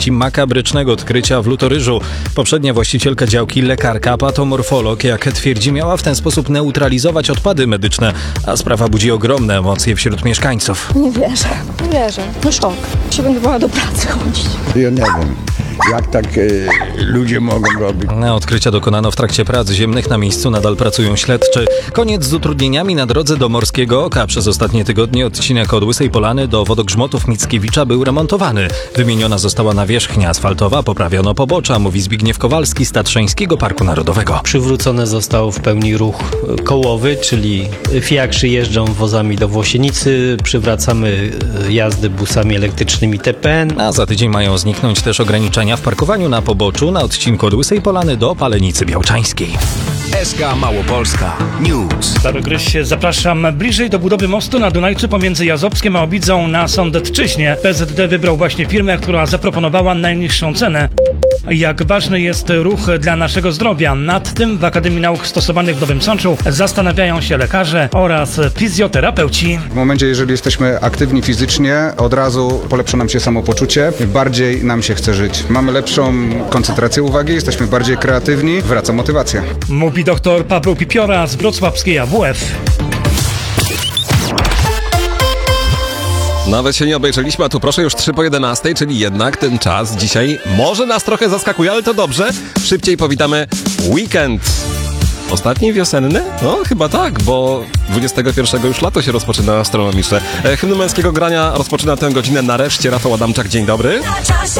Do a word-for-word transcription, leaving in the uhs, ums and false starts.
postaci makabrycznego odkrycia w Lutoryżu. Poprzednia właścicielka działki, lekarka, patomorfolog, jak twierdzi, miała w ten sposób neutralizować odpady medyczne, a sprawa budzi ogromne emocje wśród mieszkańców. Nie wierzę, nie wierzę. No szok. Się będę bała do pracy chodzić. Ja nie wiem, jak tak y, ludzie mogą robić. Na odkrycia dokonano w trakcie prac ziemnych. Na miejscu nadal pracują śledczy. Koniec z utrudnieniami na drodze do Morskiego Oka. Przez ostatnie tygodnie odcinek od Łysej Polany do Wodogrzmotów Mickiewicza był remontowany. Wymieniona została nawierzchnia asfaltowa, poprawiono pobocza, mówi Zbigniew Kowalski z Tatrzańskiego Parku Narodowego. Przywrócony został w pełni ruch kołowy, czyli fiakrzy jeżdżą wozami do Włosienicy, przywracamy jazdy busami elektrycznymi T P N. A za tydzień mają zniknąć też ograniczenia w parkowaniu na poboczu na odcinku od Łysej Polany do Palenicy Białczańskiej. S K Małopolska News. Gryź, zapraszam bliżej do budowy mostu na Dunajcu pomiędzy Jazowskiem a Obidzą na Sądecczyźnie. P Z D wybrał właśnie firmę, która zaproponowała najniższą cenę. Jak ważny jest ruch dla naszego zdrowia? Nad tym w Akademii Nauk Stosowanych w Nowym Sączu zastanawiają się lekarze oraz fizjoterapeuci. W momencie, jeżeli jesteśmy aktywni fizycznie, od razu polepsza nam się samopoczucie, bardziej nam się chce żyć. Mamy lepszą koncentrację uwagi, jesteśmy bardziej kreatywni, wraca motywacja. Mówi dr Paweł Pipiora z wrocławskiej A W F. Nawet się nie obejrzeliśmy, a tu proszę już trzy po jedenastej, czyli jednak ten czas dzisiaj może nas trochę zaskakuje, ale to dobrze. Szybciej powitamy weekend. Ostatni wiosenny? No chyba tak, bo dwudziestego pierwszego już lato się rozpoczyna astronomiczne. Hymn męskiego grania rozpoczyna tę godzinę nareszcie Rafał Adamczak. Dzień dobry.